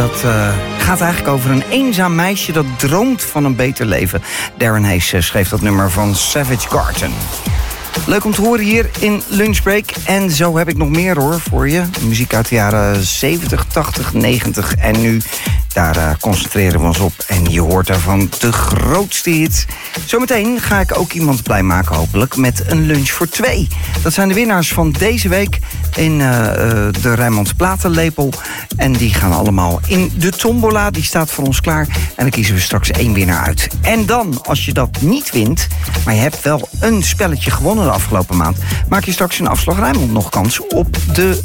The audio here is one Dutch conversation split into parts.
dat gaat eigenlijk over een eenzaam meisje dat droomt van een beter leven. Darren Hayes schreef dat nummer van Savage Garden. Leuk om te horen hier in Lunchbreak. En zo heb ik nog meer hoor voor je. Muziek uit de jaren 70, 80, 90 en nu. Daar concentreren we ons op. En je hoort daarvan de grootste hit. Zometeen ga ik ook iemand blij maken hopelijk met een lunch voor 2. Dat zijn de winnaars van deze week in de Rijnmond Platenlepel. En die gaan allemaal in de tombola. Die staat voor ons klaar. En dan kiezen we straks 1 winnaar uit. En dan, als je dat niet wint, maar je hebt wel een spelletje gewonnen de afgelopen maand, maak je straks in Afslag Rijnmond nog kans op de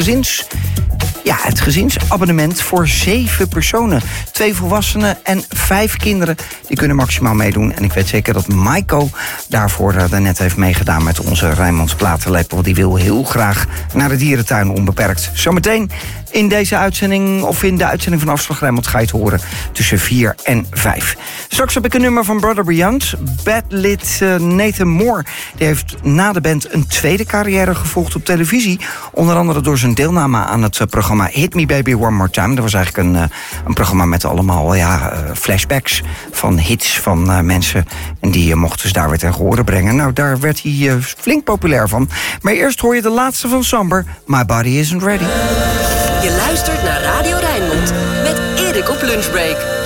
het gezinsabonnement voor 7 personen. 2 volwassenen en 5 kinderen. Die kunnen maximaal meedoen. En ik weet zeker dat Maiko daarvoor daarnet heeft meegedaan met onze Rijnmonds Platenlepel. Die wil heel graag naar de dierentuin onbeperkt. Zometeen in deze uitzending, of in de uitzending van Afslag Rijnmond, ga je het horen tussen 4 en 5. Straks heb ik een nummer van Brother Beyond. Badlid Nathan Moore. Die heeft na de band een tweede carrière gevolgd op televisie. Onder andere door zijn deelname aan het programma Hit Me Baby One More Time. Dat was eigenlijk een programma met allemaal flashbacks van hits van mensen. En die mochten ze daar weer ten gehore brengen. Nou, daar werd hij flink populair van. Maar eerst hoor je de laatste van Samber, My Body Isn't Ready. Je luistert naar Radio Rijnmond met Erik op Lunchbreak.